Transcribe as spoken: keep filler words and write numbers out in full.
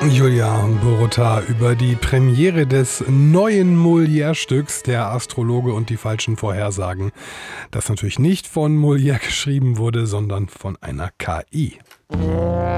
Julia Borota über die Premiere des neuen Molière-Stücks Der Astrologe und die falschen Vorhersagen, das natürlich nicht von Molière geschrieben wurde, sondern von einer K I.